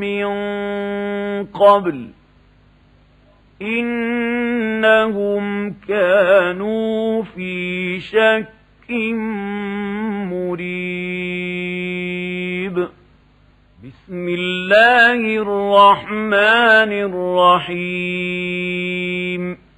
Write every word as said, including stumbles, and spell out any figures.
من قبل إنهم كانوا في شك مريب. بسم الله الرحمن الرحيم.